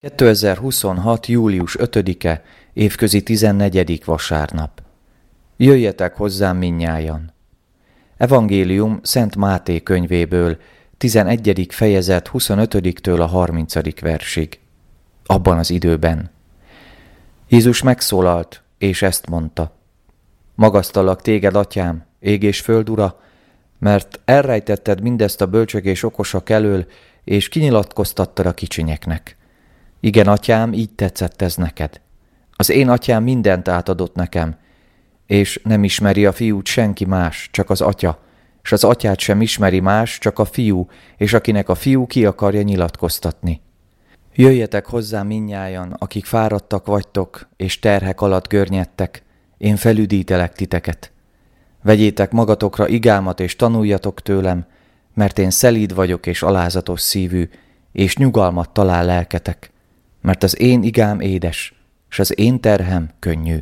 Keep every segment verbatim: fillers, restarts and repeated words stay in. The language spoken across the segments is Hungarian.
kétezer-huszonhat. július ötödike, évközi tizennegyedik vasárnap. Jöjjetek hozzám mindnyájan! Evangélium Szent Máté könyvéből, tizenegyedik fejezet huszonötödiktől a harmincadik versig. Abban az időben. Jézus megszólalt, és ezt mondta: Magasztallak téged, atyám, ég és föld ura, mert elrejtetted mindezt a bölcsök és okosak elől, és kinyilatkoztattad a kicsinyeknek. Igen, atyám, így tetszett ez neked. Az én atyám mindent átadott nekem, és nem ismeri a fiút senki más, csak az atya, és az atyát sem ismeri más, csak a fiú, és akinek a fiú ki akarja nyilatkoztatni. Jöjjetek hozzám mindnyájan, akik fáradtak vagytok, és terhek alatt görnyedtek, én felüdítelek titeket. Vegyétek magatokra igámat, és tanuljatok tőlem, mert én szelíd vagyok és alázatos szívű, és nyugalmat talál lelketek, mert az én igám édes, és az én terhem könnyű.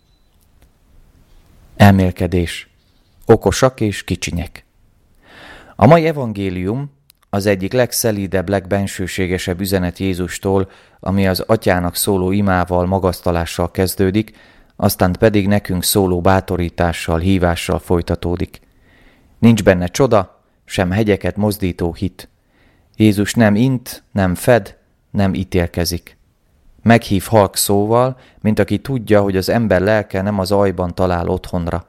Elmélkedés. Okosak és kicsinyek. A mai evangélium az egyik legszelídebb, legbensőségesebb üzenet Jézustól, ami az atyának szóló imával, magasztalással kezdődik, aztán pedig nekünk szóló bátorítással, hívással folytatódik. Nincs benne csoda, sem hegyeket mozdító hit. Jézus nem int, nem fed, nem ítélkezik. Meghív halk szóval, mint aki tudja, hogy az ember lelke nem az aljban talál otthonra.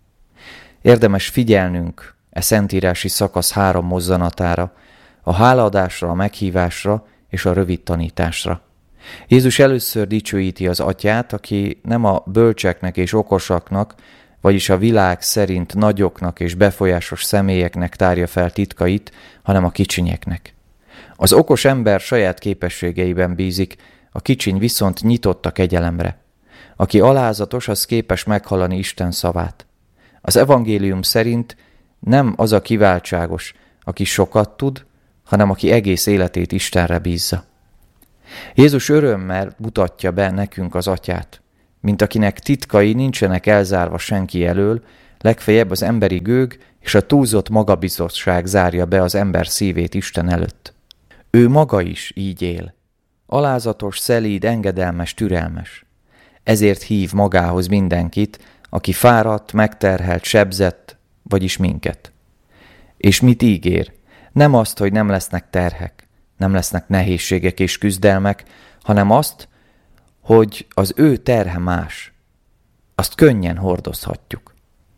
Érdemes figyelnünk e szentírási szakasz három mozzanatára, a hálaadásra, a meghívásra és a rövid tanításra. Jézus először dicsőíti az atyát, aki nem a bölcseknek és okosaknak, vagyis a világ szerint nagyoknak és befolyásos személyeknek tárja fel titkait, hanem a kicsinyeknek. Az okos ember saját képességeiben bízik, a kicsiny viszont nyitott a kegyelemre. Aki alázatos, az képes meghallani Isten szavát. Az evangélium szerint nem az a kiváltságos, aki sokat tud, hanem aki egész életét Istenre bízza. Jézus örömmel mutatja be nekünk az atyát, mint akinek titkai nincsenek elzárva senki elől, legfeljebb az emberi gőg és a túlzott magabiztosság zárja be az ember szívét Isten előtt. Ő maga is így él. Alázatos, szelíd, engedelmes, türelmes. Ezért hív magához mindenkit, aki fáradt, megterhelt, sebzett, vagyis minket. És mit ígér? Nem azt, hogy nem lesznek terhek, nem lesznek nehézségek és küzdelmek, hanem azt, hogy az ő terhe más. Azt könnyen hordozhatjuk.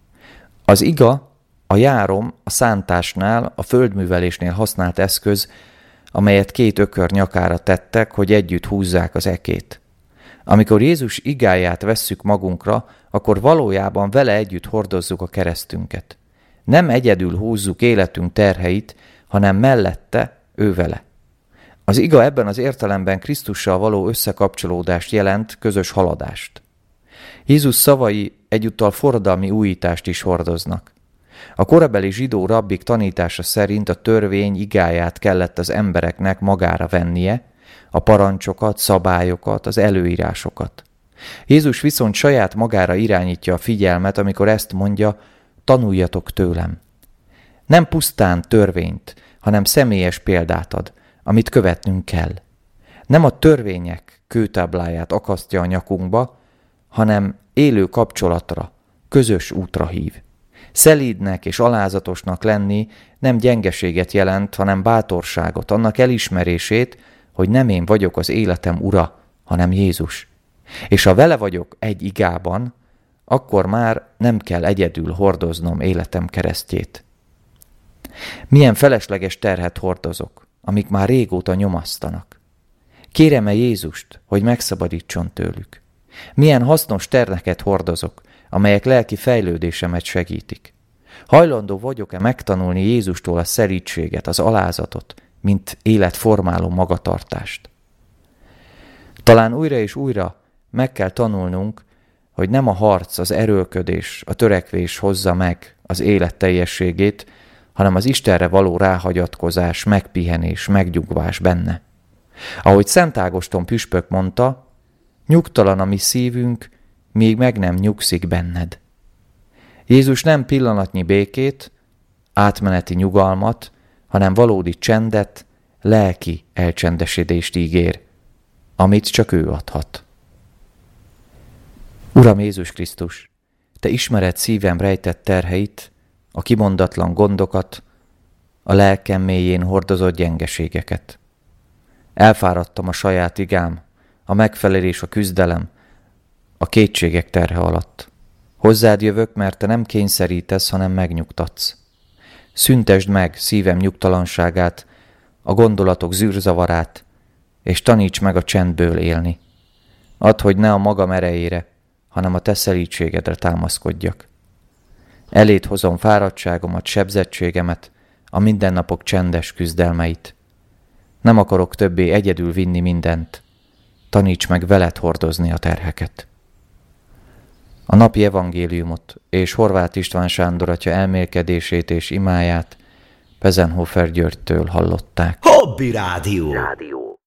Az iga, a járom, a szántásnál, a földművelésnél használt eszköz, amelyet két ökör nyakára tettek, hogy együtt húzzák az ekét. Amikor Jézus igáját vesszük magunkra, akkor valójában vele együtt hordozzuk a keresztünket. Nem egyedül húzzuk életünk terheit, hanem mellette, ő vele. Az iga ebben az értelemben Krisztussal való összekapcsolódást jelent, közös haladást. Jézus szavai egyúttal forradalmi újítást is hordoznak. A korabeli zsidó rabbik tanítása szerint a törvény igáját kellett az embereknek magára vennie, a parancsokat, szabályokat, az előírásokat. Jézus viszont saját magára irányítja a figyelmet, amikor ezt mondja: tanuljatok tőlem. Nem pusztán törvényt, hanem személyes példát ad, amit követnünk kell. Nem a törvények kőtábláját akasztja a nyakunkba, hanem élő kapcsolatra, közös útra hív. Szelídnek és alázatosnak lenni nem gyengeséget jelent, hanem bátorságot, annak elismerését, hogy nem én vagyok az életem ura, hanem Jézus. És ha vele vagyok egy igában, akkor már nem kell egyedül hordoznom életem keresztjét. Milyen felesleges terhet hordozok, amik már régóta nyomasztanak. Kérem-e Jézust, hogy megszabadítson tőlük? Milyen hasznos terheket hordozok, amelyek lelki fejlődésemet segítik? Hajlandó vagyok-e megtanulni Jézustól a szelídséget, az alázatot, mint életformáló magatartást? Talán újra és újra meg kell tanulnunk, hogy nem a harc, az erőlködés, a törekvés hozza meg az élet teljességét, hanem az Istenre való ráhagyatkozás, megpihenés, megnyugvás benne. Ahogy Szent Ágoston püspök mondta, nyugtalan a mi szívünk, míg meg nem nyugszik benned. Jézus nem pillanatnyi békét, átmeneti nyugalmat, hanem valódi csendet, lelki elcsendesedést ígér. amit csak ő adhat. Uram Jézus Krisztus, Te ismered szívem rejtett terheit, a kimondatlan gondokat, a lelkem mélyén hordozott gyengeségeket. Elfáradtam a saját igám, a megfelelés, a küzdelem, a kétségek terhe alatt. Hozzád jövök, mert Te nem kényszerítesz, hanem megnyugtatsz. Szüntesd meg szívem nyugtalanságát, a gondolatok zűrzavarát, és taníts meg a csendből élni. Add, hogy ne a magam erejére, hanem a Te szelídségedre támaszkodjak. Eléd hozom fáradtságomat, sebzettségemet, a mindennapok csendes küzdelmeit. Nem akarok többé egyedül vinni mindent, taníts meg veled hordozni a terheket. A napi evangéliumot és Horváth István Sándor atya elmélkedését és imáját Pezenhofer Györgytől hallották. Hobby Rádió. Rádió.